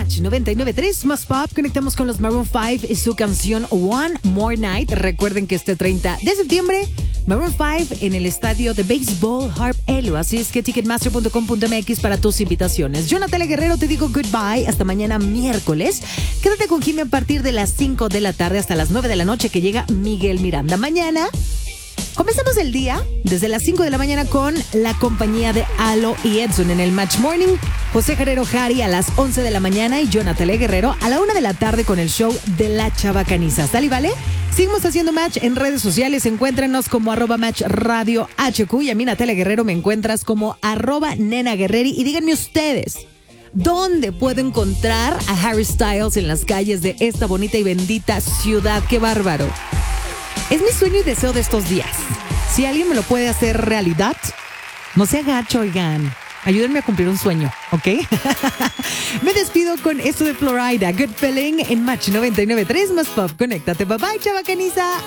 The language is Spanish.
Match 99.3 más pop. Conectamos con los Maroon 5 y su canción One More Night. Recuerden que este 30 de septiembre, Maroon 5 en el estadio de béisbol Harp Elo. Así es que ticketmaster.com.mx para tus invitaciones. Yo, Natalia Guerrero, te digo goodbye. Hasta mañana miércoles. Quédate con Jimmy a partir de las 5 de la tarde hasta las 9 de la noche que llega Miguel Miranda. Mañana comenzamos el día desde las 5 de la mañana con la compañía de Alo y Edson en el Match Morning. José Guerrero Jari a las 11 de la mañana y yo, Natalia Guerrero, a la 1 de la tarde con el show de La Chabacaniza. ¿Sale y vale? Seguimos haciendo Match en redes sociales. Encuéntranos como @MatchRadioHQ y a mí, Natalia Guerrero, me encuentras como @NenaGuerreri. Y díganme ustedes, ¿dónde puedo encontrar a Harry Styles en las calles de esta bonita y bendita ciudad? ¡Qué bárbaro! Es mi sueño y deseo de estos días. Si alguien me lo puede hacer realidad, no se agacho, oigan. Ayúdenme a cumplir un sueño, ¿ok? Me despido con esto de Florida, Good Feeling en Match 99.3 más pop. Conéctate, bye bye, Chabacaniza.